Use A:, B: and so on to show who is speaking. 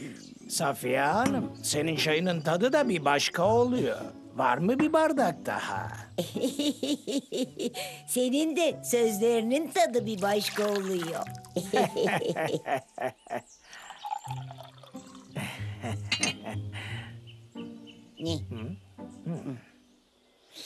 A: Safiye Hanım, senin çayının tadı da bir başka oluyor. Var mı bir bardak daha?
B: Senin de sözlerinin tadı bir başka oluyor. Ne?